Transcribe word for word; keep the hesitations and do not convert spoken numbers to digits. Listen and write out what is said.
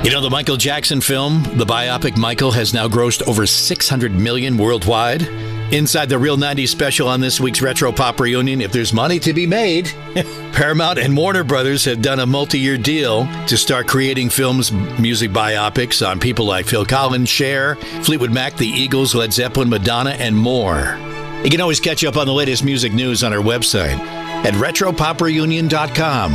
You know, the Michael Jackson film, the biopic Michael, has now grossed over six hundred million dollars worldwide. Inside the Real nineties special on this week's Retro Pop Reunion, if there's money to be made, Paramount and Warner Brothers have done a multi-year deal to start creating films, music biopics on people like Phil Collins, Cher, Fleetwood Mac, The Eagles, Led Zeppelin, Madonna, and more. You can always catch up on the latest music news on our website at retro pop reunion dot com.